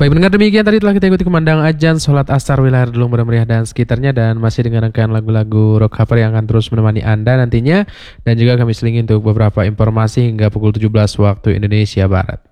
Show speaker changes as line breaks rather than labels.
Baik, mendengar demikian tadi telah kita ikuti kumandang azan sholat asar wilayah Redulung Meriah dan sekitarnya, dan masih dengan rangkaian lagu-lagu rock cover yang akan terus menemani Anda nantinya, dan juga kami selingi untuk beberapa informasi hingga pukul 17 waktu Indonesia Barat.